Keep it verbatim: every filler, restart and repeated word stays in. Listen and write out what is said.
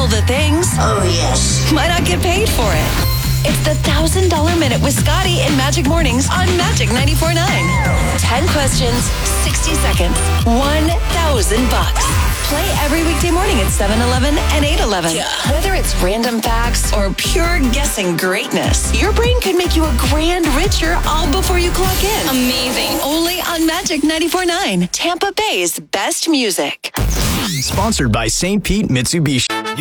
the things. Oh, yes. Might not get paid for it. It's the one thousand dollar Minute with Scotty in Magic Mornings on Magic ninety-four point nine. ten questions, sixty seconds, one thousand bucks. Play every weekday morning at seven eleven and eight eleven. Yeah. Whether it's random facts or pure guessing greatness, your brain could make you a grand richer all before you clock in. Amazing. Only on Magic ninety-four point nine, Tampa Bay's best music. Sponsored by Saint Pete Mitsubishi.